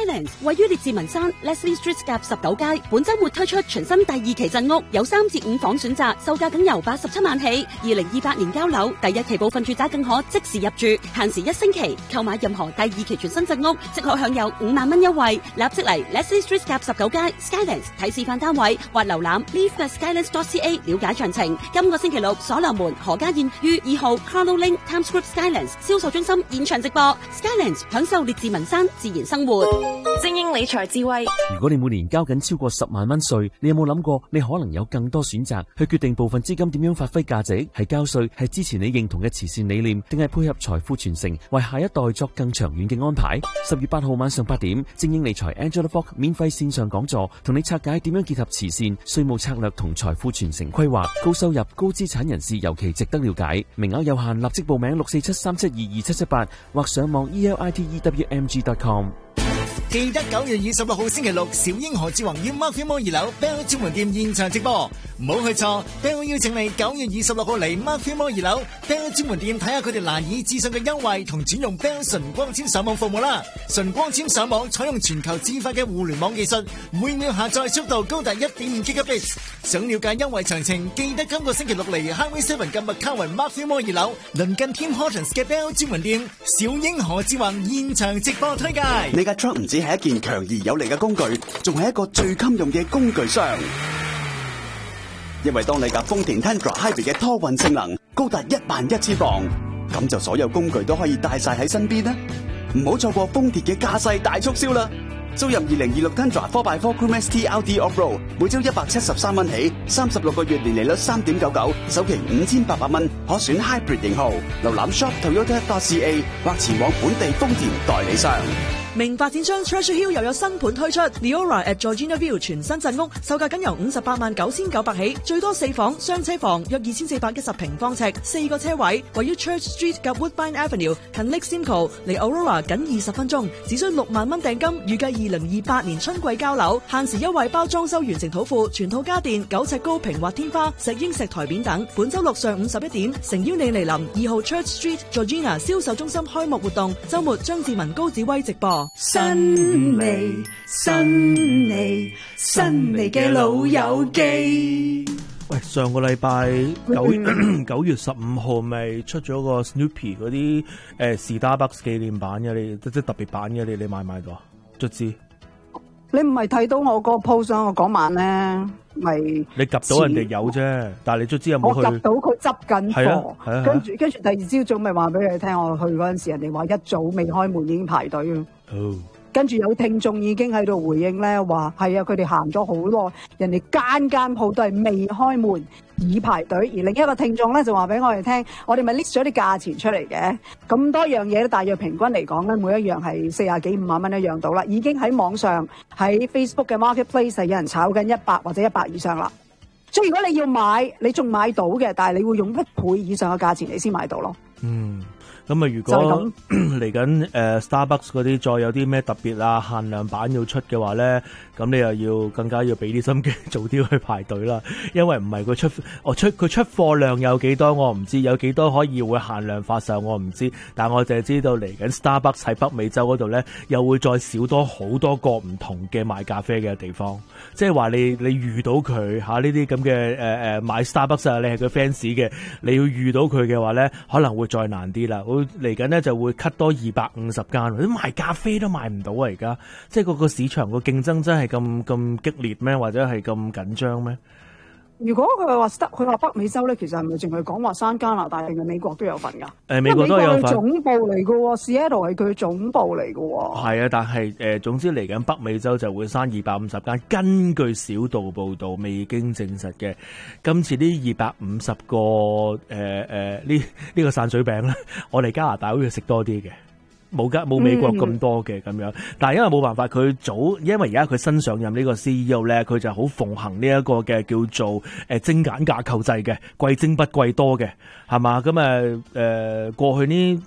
Skylands 位於列治文山 Leslie Street 夾19街，本週末推出全新第2期鎮屋，有3至5房選擇，售價僅由87萬起。2028年交樓，第1期部分住宅更可即時入住，限時1星期。購買任何第2期全新鎮屋，即可享有5萬蚊優惠。立即嚟 Leslie Street 夾19街 Skylands 睇示範單位，或瀏覽 leave.skylands.ca 了解詳情。今個星期六，所羅門何家燕於2號 Carlo Link Times Square Skylands 銷售中心現場直播 Skylands， 享受列治文山自然生活。 精英理財智慧。 如果你每年交緊超過10萬蚊稅，你有冇諗過你可能有更多選擇去決定部分資金點樣發揮價值？係交稅，係支持你認同嘅慈善理念，定係配合財富傳承，為下一代作更長遠嘅安排？10月8號晚上8點，精英理財 Angela Fogg 免費線上講座，同你拆解點樣結合慈善、稅務策略同財富傳承規劃。高收入、高資產人士尤其值得了解，名額有限，立即報名647-372-2778或上網 elitewmg.com。 記得9月26號星期六，小英何志宏於 Market Mall 2樓 Bell 專門店現場直播，唔好去錯。Bell 邀請你9月26號嚟 Market Mall 2樓 Bell 專門店睇下佢哋難以置信嘅優惠同轉用 Bell 純光纖上網服務啦。純光纖上網採用全球自發嘅互聯網技術，每秒下載速度高達 1.5 Gigabits。想了解優惠詳情，記得今個星期六嚟 Highway 7嘅麥卡雲 Market Mall 2樓鄰近 Tim Hortons 嘅 Bell 專門店，小英何志宏現場直播推介。 你嘅 truck 唔止係一件強而有力嘅工具，仲係一個最襟用嘅工具箱。因為當你架豐田 Tundra Hybrid 嘅拖運性能高達11000磅，咁就所有工具都可以帶晒喺身邊啦。唔好錯過豐田嘅駕駛大促銷啦！租任2026 Tundra 4x4 Crew Max TLD Off-Road， 每周173蚊起，36個月年利率 3.99%， 首期5800蚊，可選 Hybrid 型號。瀏覽 shop.toyota.ca 或前往本地豐田代理商。 名發展商 Treasure Hill 又有新盤推出 Leora at Georgina View 全新鎮屋，售價僅由589900起，最多4房雙車房，約2410平方尺，4個車位，位於 Church Street 及 Woodbine Avenue， 近 Lake Simcoe， 離 Aurora 僅20分鐘，只需6萬蚊訂金，預計2028年春季交樓，限時優惠包裝修完成土庫，全套家電，9尺高平滑天花，石英石台面等。本周六上午11點，誠邀你嚟臨2號 Church Street Georgina 銷售中心開幕活動，周末張志文高子威直播。 新味嘅老友記。 喂，上個禮拜9月15號咪出咗個 Snoopy 嗰啲Starbucks 紀念版嘅，你即係特別版嘅，你買唔買到啊？卒之你唔係睇到我個 post 我嗰晚咧，咪你及到人哋有啫，但係你卒之有冇去？ 我及到佢執緊貨，跟住第二朝早咪話俾你聽，我去嗰陣時，人哋話一早未開門已經排隊啦。跟住有聽眾已經喺度回應咧，話係啊，佢哋行咗好耐，人哋間鋪都係未開門已排隊。而另一個聽眾咧就話俾我哋聽，我哋咪 list 咗啲價錢出嚟嘅，咁多樣嘢咧，大約平均嚟講咧，每一樣係40幾50萬蚊一樣到啦，已經喺網上喺 Facebook 嘅 Marketplace 係有人炒緊100或者100以上啦。所以如果你要買，你仲買到嘅，但係你會用1倍以上嘅價錢你先買到咯。 咁啊，如果嚟緊Starbucks 嗰啲再有啲咩特別啊限量版要出嘅話咧，咁你又要更加要俾啲心機早啲去排隊啦，因為唔係佢出貨量有幾多我唔知，有幾多可以會限量發售我唔知，但我淨係知道嚟緊 Starbucks 喺北美洲嗰度咧，又會再少多好多個唔同嘅賣咖啡嘅地方，即係話你遇到佢嚇呢啲咁嘅買 Starbucks 啊，你係佢 fans 嘅，你要遇到佢嘅話咧，可能會再難啲啦。嚟緊咧就會 cut 多250間，啲賣咖啡都賣唔到啊！而家即係個市場個競爭真係咁激烈咩？或者係咁緊張咩？ 如果佢話北美洲咧，其實係咪淨係講話加拿大定係美國都有份㗎？ 美國都有份。 總部嚟嘅喎，Seattle 係佢總部嚟嘅喎。 係啊，但係總之嚟緊北美洲就會刪250間，根據小道報導未經證實嘅。今次呢250個呢個散水餅咧，我哋加拿大好似食多啲嘅。冇美國咁多嘅咁樣，但係因為冇辦法，因為而家佢新上任呢個 CEO 咧，佢就好奉行呢一個嘅叫做精簡架構制嘅，貴精不貴多嘅，係嘛？咁過去呢